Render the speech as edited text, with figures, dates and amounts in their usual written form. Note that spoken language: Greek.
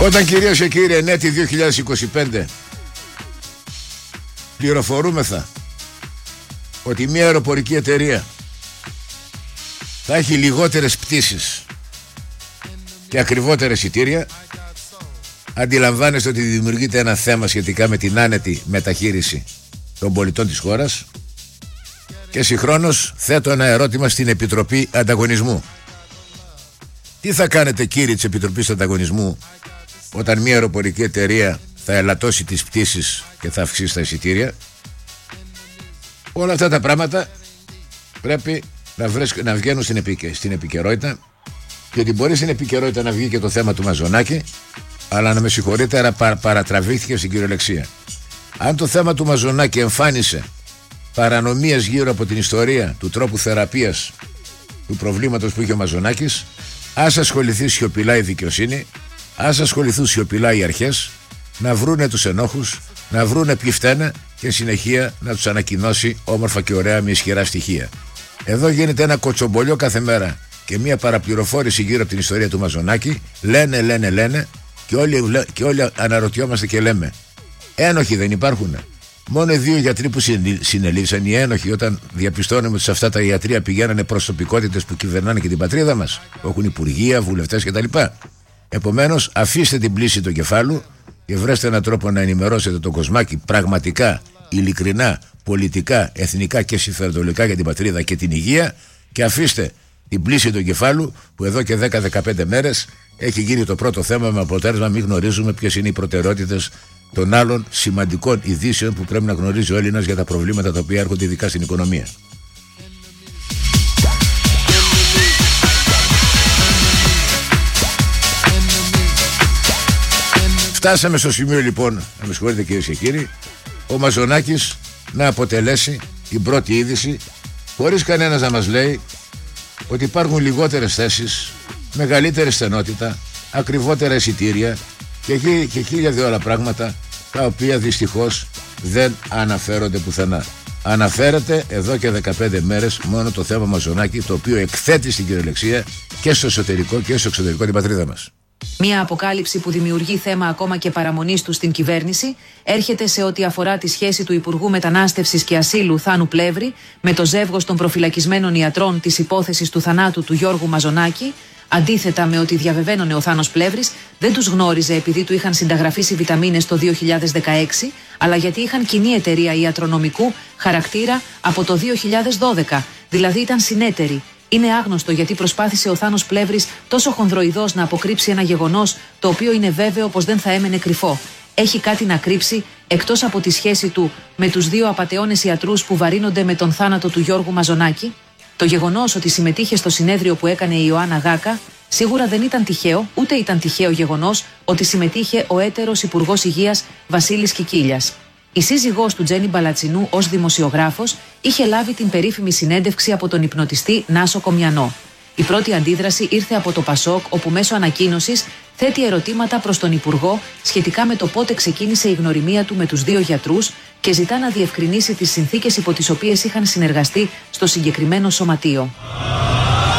Όταν, κυρίες και κύριοι, ενέτη 2025 πληροφορούμεθα ότι μια αεροπορική εταιρεία θα έχει λιγότερες πτήσεις και ακριβότερα εισιτήρια, αντιλαμβάνεστε ότι δημιουργείται ένα θέμα σχετικά με την άνετη μεταχείριση των πολιτών της χώρας. Και συγχρόνως θέτω ένα ερώτημα στην Επιτροπή Ανταγωνισμού. Τι θα κάνετε, κύριοι της Επιτροπής Ανταγωνισμού, όταν μια αεροπορική εταιρεία θα ελαττώσει τις πτήσεις και θα αυξήσει τα εισιτήρια? Όλα αυτά τα πράγματα πρέπει να βγαίνουν στην επικαιρότητα, γιατί μπορεί στην επικαιρότητα να βγει και το θέμα του Μαζονάκη, αλλά να με συγχωρείτε, αλλά παρατραβήθηκε στην κυριολεξία. Αν το θέμα του Μαζονάκη εμφάνισε παρανομίες γύρω από την ιστορία του τρόπου θεραπείας του προβλήματος που είχε ο Μαζονάκης, ας ασχοληθεί σιωπηλά η δικαιοσύνη, ας ασχοληθούν σιωπηλά οι αρχές, να βρούνε τους ενόχους, να βρούνε ποιοι φταίνε και συνεχεία να τους ανακοινώσει όμορφα και ωραία με ισχυρά στοιχεία. Εδώ γίνεται ένα κοτσομπολιό κάθε μέρα και μια παραπληροφόρηση γύρω από την ιστορία του Μαζονάκη. Λένε και όλοι αναρωτιόμαστε και λέμε, ένοχοι δεν υπάρχουν? Μόνο οι 2 γιατροί που συνελήφθησαν, οι ένοχοι, όταν διαπιστώνουμε ότι σε αυτά τα ιατρεία πηγαίνανε προσωπικότητες που κυβερνάνε και την πατρίδα μας, που έχουν υπουργεία, βουλευτές κτλ. Επομένως, αφήστε την πλήση του κεφάλου και βρέστε έναν τρόπο να ενημερώσετε τον κοσμάκι πραγματικά, ειλικρινά, πολιτικά, εθνικά και συμφεροντολικά για την πατρίδα και την υγεία, και αφήστε την πλήση του κεφάλου που εδώ και 10-15 μέρες έχει γίνει το πρώτο θέμα, με αποτέλεσμα μην γνωρίζουμε ποιες είναι οι προτεραιότητες των άλλων σημαντικών ειδήσεων που πρέπει να γνωρίζει ο Έλληνας για τα προβλήματα τα οποία έρχονται ειδικά στην οικονομία. Φτάσαμε στο σημείο, λοιπόν, να με συγχωρείτε κυρίες και κύριοι, ο Μαζονάκης να αποτελέσει την πρώτη είδηση, χωρίς κανένας να μας λέει ότι υπάρχουν λιγότερες θέσεις, μεγαλύτερη στενότητα, ακριβότερα εισιτήρια και χίλια δυο άλλα πράγματα, τα οποία δυστυχώς δεν αναφέρονται πουθενά. Αναφέρεται εδώ και 15 μέρες μόνο το θέμα Μαζονάκη, το οποίο εκθέτει στην κυριολεξία και στο εσωτερικό και στο εξωτερικό την πατρίδα μας. Μια αποκάλυψη που δημιουργεί θέμα ακόμα και παραμονής του στην κυβέρνηση έρχεται σε ό,τι αφορά τη σχέση του Υπουργού Μετανάστευσης και Ασύλου Θάνου Πλεύρη με το ζεύγος των προφυλακισμένων ιατρών της υπόθεσης του θανάτου του Γιώργου Μαζονάκη. Αντίθετα με ό,τι διαβεβαίνωνε ο Θάνος Πλεύρης, δεν τους γνώριζε επειδή του είχαν συνταγραφήσει βιταμίνες το 2016, αλλά γιατί είχαν κοινή εταιρεία ιατρονομικού χαρακτήρα από το 2012, δηλαδή ήταν συνέτεροι. Είναι άγνωστο γιατί προσπάθησε ο Θάνος Πλεύρης τόσο χονδροειδώς να αποκρύψει ένα γεγονός το οποίο είναι βέβαιο πως δεν θα έμενε κρυφό. Έχει κάτι να κρύψει εκτός από τη σχέση του με τους 2 απατεώνες ιατρούς που βαρύνονται με τον θάνατο του Γιώργου Μαζονάκη? Το γεγονός ότι συμμετείχε στο συνέδριο που έκανε η Ιωάννα Γάκα σίγουρα δεν ήταν τυχαίο, ούτε ήταν τυχαίο γεγονός ότι συμμετείχε ο έτερος Υπουργός Υγείας Βασίλης Κικίλιας. Η σύζυγός του Τζέννη Μπαλατσινού ως δημοσιογράφος είχε λάβει την περίφημη συνέντευξη από τον υπνοτιστή Νάσο Κομιανό. Η πρώτη αντίδραση ήρθε από το Πασόκ, όπου μέσω ανακοίνωσης θέτει ερωτήματα προς τον Υπουργό σχετικά με το πότε ξεκίνησε η γνωριμία του με τους 2 γιατρούς και ζητά να διευκρινίσει τις συνθήκες υπό τις οποίες είχαν συνεργαστεί στο συγκεκριμένο σωματείο.